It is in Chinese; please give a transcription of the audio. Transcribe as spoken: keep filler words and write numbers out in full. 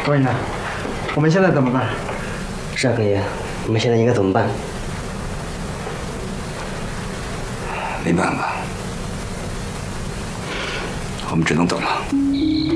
高营长，我们现在怎么办？ 是啊，耿爷，我们现在应该怎么办？ 没办法，我们只能走了。